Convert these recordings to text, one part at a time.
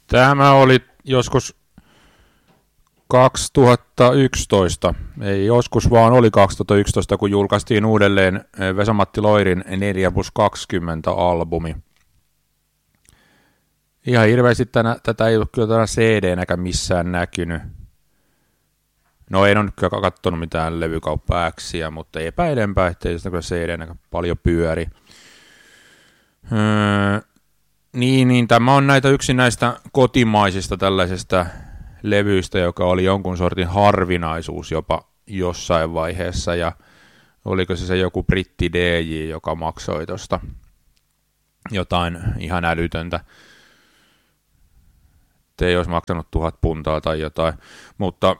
Tämä oli joskus 2011, ei joskus vaan oli 2011, kun julkaistiin uudelleen Vesa-Matti Loirin 4+20-albumi. Ihan hirveästi tätä ei ole kyllä tänä CD-näkään missään näkynyt. No en ole nyt kyllä katsonut mitään levykauppa-äksiä, mutta epäilenpä, ettei sitä kyllä CD-näkään paljon pyöri. Niin, tämä on yksi näistä kotimaisista tällaisista levyistä, joka oli jonkun sortin harvinaisuus jopa jossain vaiheessa, ja oliko se joku britti DJ, joka maksoi tuosta jotain ihan älytöntä. Ei olisi maksanut 1000 puntaa tai jotain, mutta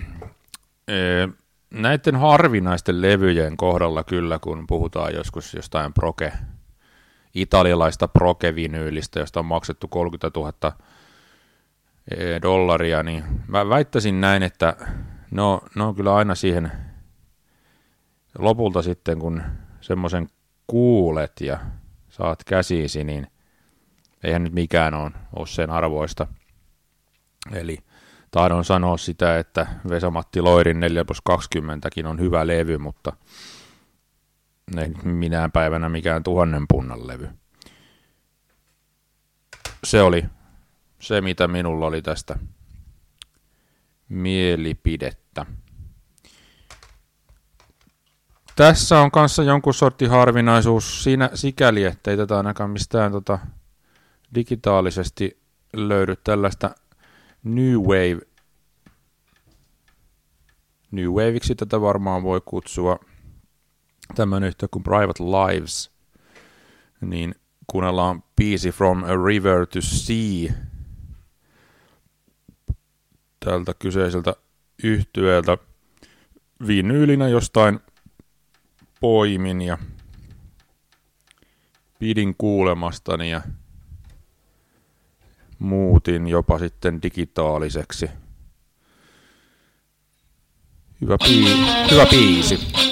näiden harvinaisten levyjen kohdalla kyllä, kun puhutaan joskus jostain italialaista proke-vinyylistä, josta on maksettu 30 000 dollaria, niin mä väittäisin näin, että no on kyllä aina siihen lopulta sitten, kun semmoisen kuulet ja saat käsisi, niin eihän nyt mikään ole sen arvoista. Eli tahdon sanoa sitä, että Vesa-Matti Loirin 4+20kin on hyvä levy, mutta ei minään päivänä mikään 1000 punnan levy. Se oli se, mitä minulla oli tästä mielipidettä. Tässä on kanssa jonkun sortti harvinaisuus siinä sikäli, ettei tätä ainakaan mistään digitaalisesti löydy tällaista New Waveiksi tätä varmaan voi kutsua. Tämmöinen yhtiö kuin Private Lives, niin kuunnellaan biisi From a River to Sea tältä kyseiseltä yhtyeeltä vinyylinä jostain poimin ja pidin kuulemastani ja muutin jopa sitten digitaaliseksi. Hyvä biisi.